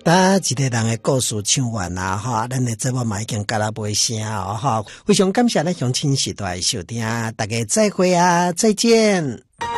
一个人的故事唱完啊，哈，咱的节目嘛已经到了尾声哦，哈，非常感谢咱乡亲时代收听，大家再会啊，再见。